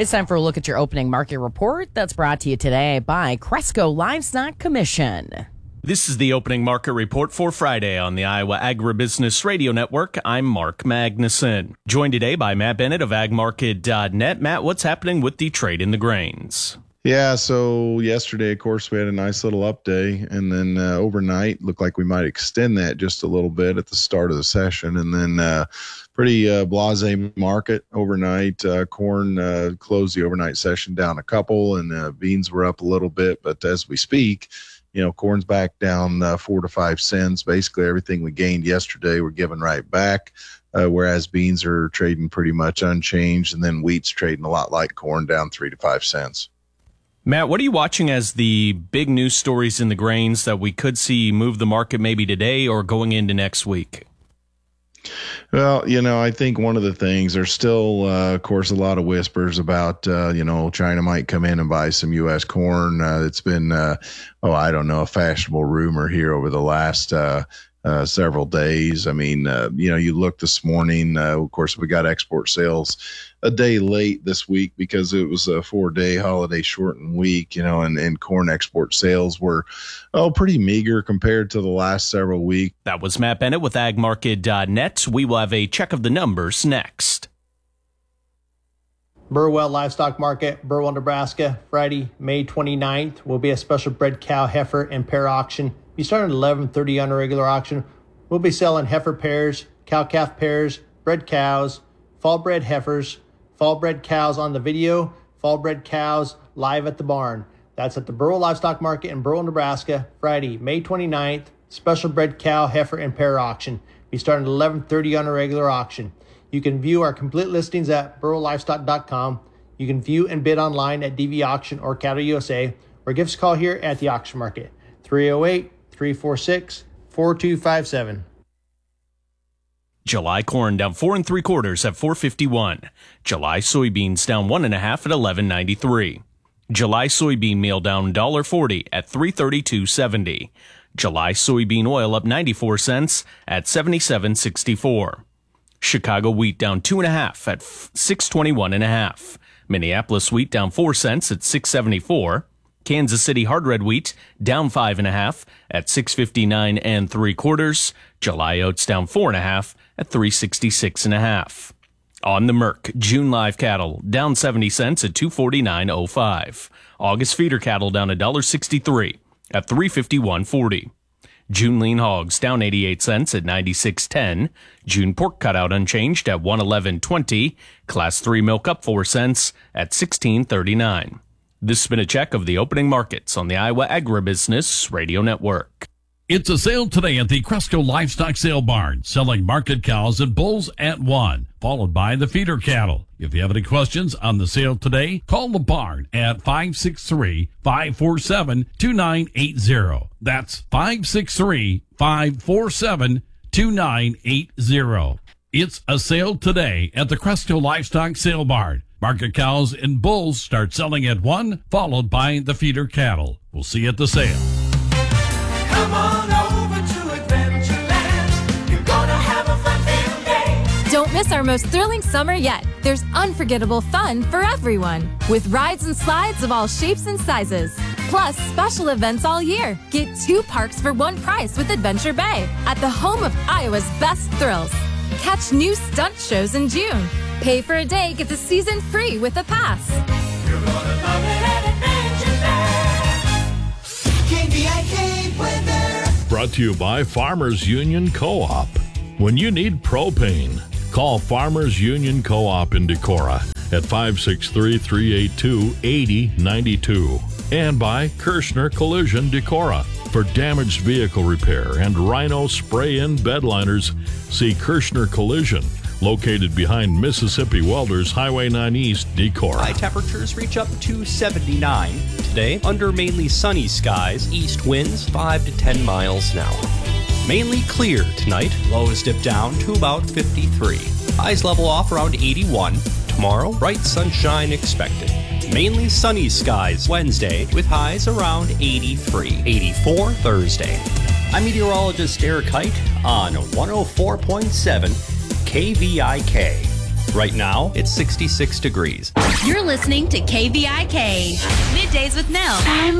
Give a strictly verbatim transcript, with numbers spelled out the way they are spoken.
It's time for a look at your opening market report that's brought to you today by Cresco Livestock Commission. This is the opening market report for Friday on the Iowa Agribusiness Radio Network. I'm Mark Magnuson. Joined today by Matt Bennett of ag market dot net. Matt, what's happening with the trade in the grains? Yeah, so yesterday, of course, we had a nice little up day, and then uh, overnight looked like we might extend that just a little bit at the start of the session, and then uh, pretty uh, blasé market overnight. Uh, corn uh, closed the overnight session down a couple, and uh, beans were up a little bit, but as we speak, you know, corn's back down uh, four to five cents. Basically, everything we gained yesterday, we're giving right back, uh, whereas beans are trading pretty much unchanged, and then wheat's trading a lot like corn, down three to five cents. Matt, what are you watching as the big news stories in the grains that we could see move the market maybe today or going into next week? Well, you know, I think one of the things, there's still, uh, of course, a lot of whispers about, uh, you know, China might come in and buy some U S corn. Uh, it's been, uh, oh, I don't know, a fashionable rumor here over the last uh, uh, several days. I mean, uh, you know, you look this morning, uh, of course, we got export sales a day late this week because it was a four-day holiday shortened week, you know, and, and corn export sales were, oh, pretty meager compared to the last several weeks. That was Matt Bennett with ag market dot net. We will have a check of the numbers next. Burwell Livestock Market, Burwell, Nebraska, Friday, May twenty-ninth, will be a special bred cow, heifer, and pair auction. We start at eleven thirty on a regular auction. We'll be selling heifer pairs, cow-calf pairs, bred cows, fall-bred heifers, fall-bred cows on the video, fall-bred cows live at the barn. That's at the Burwell Livestock Market in Burwell, Nebraska, Friday, May twenty-ninth, special bred cow, heifer, and pair auction. We start at eleven thirty on a regular auction. You can view our complete listings at burwell livestock dot com. You can view and bid online at D V Auction or Cattle U S A, or give us a call here at the auction market, three oh eight, three four six, four two five seven. July corn down four and three quarters at four fifty-one. July soybeans down one and a half at eleven ninety-three. July soybean meal down one dollar forty at three thirty-two seventy. July soybean oil up ninety-four cents at seventy-seven sixty-four. Chicago wheat down two and a half at six twenty-one and a half. Minneapolis wheat down four cents at six seventy-four. Kansas City hard red wheat down five and a half at six fifty-nine and three quarters. July oats down four and a half at three sixty-six and a half. On the Merc, June live cattle down seventy cents at two forty-nine oh five. August feeder cattle down one dollar sixty-three at three fifty-one forty. June lean hogs down eighty-eight cents at ninety-six ten. June pork cutout unchanged at one eleven twenty. Class three milk up four cents at sixteen thirty-nine. This has been a check of the opening markets on the Iowa Agribusiness Radio Network. It's a sale today at the Cresco Livestock Sale Barn, selling market cows and bulls at one, followed by the feeder cattle. If you have any questions on the sale today, call the barn at five six three, five four seven, two nine eight zero. That's five six three, five four seven, two nine eight zero. It's a sale today at the Cresco Livestock Sale Barn. Market cows and bulls start selling at one, followed by the feeder cattle. We'll see you at the sale. Come on over to Adventureland. You're gonna have a fun-filled day. Don't miss our most thrilling summer yet. There's unforgettable fun for everyone, with rides and slides of all shapes and sizes. Plus, special events all year. Get two parks for one price with Adventure Bay, at the home of Iowa's best thrills. Catch new stunt shows in June. Pay for a day, get the season free with a pass. You're gonna love it at Adventureland. K V I K weather. Brought to you by Farmers Union Co-op. When you need propane, call Farmers Union Co-op in Decorah at five six three, three eight two, eight zero nine two. And by Kirschner Collision Decorah. For damaged vehicle repair and Rhino spray-in bed liners, see Kirschner Collision, located behind Mississippi Welders Highway nine East, Decorah. High temperatures reach up to seventy-nine. Today, under mainly sunny skies, east winds five to ten miles an hour. Mainly clear tonight, lows dip down to about fifty-three. Highs level off around eighty-one. Tomorrow, bright sunshine expected. Mainly sunny skies Wednesday with highs around eighty-three. eighty-four Thursday. I'm meteorologist Eric Height on one oh four point seven K V I K. Right now, it's sixty-six degrees. You're listening to K V I K. Middays with Mel.